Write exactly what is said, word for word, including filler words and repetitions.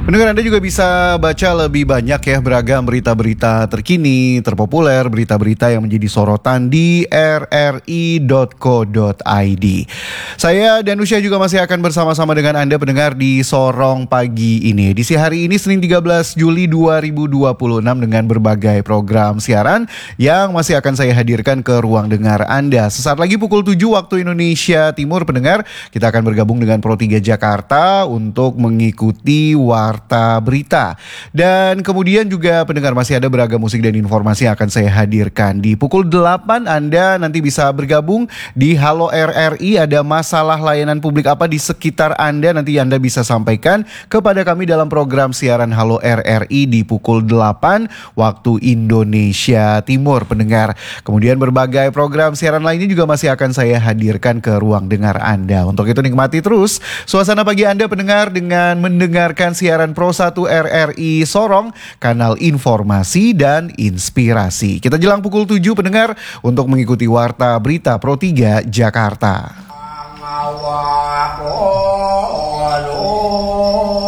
Pendengar, Anda juga bisa baca lebih banyak ya beragam berita-berita terkini, terpopuler, berita-berita yang menjadi sorotan di r r i dot co dot i d. Saya Danusya juga masih akan bersama-sama dengan Anda pendengar di Sorong Pagi ini. Edisi hari ini Senin tiga belas Juli dua ribu dua puluh enam dengan berbagai program siaran yang masih akan saya hadirkan ke ruang dengar Anda. Sesaat lagi pukul tujuh waktu Indonesia Timur, pendengar, kita akan bergabung dengan Pro tiga Jakarta untuk mengikuti Warta Berita. Dan kemudian juga pendengar, masih ada beragam musik dan informasi yang akan saya hadirkan. Di pukul delapan Anda nanti bisa bergabung di Halo R R I. Ada masalah layanan publik apa di sekitar Anda, nanti Anda bisa sampaikan kepada kami dalam program siaran Halo R R I di pukul delapan waktu Indonesia Timur, pendengar. Kemudian berbagai program siaran lainnya juga masih akan saya hadirkan ke ruang dengar Anda. Untuk itu nikmati terus suasana pagi Anda pendengar dengan mendengarkan siaran Pro satu R R I Sorong, kanal informasi dan inspirasi. Kita jelang pukul tujuh pendengar untuk mengikuti Warta Berita Pro tiga Jakarta.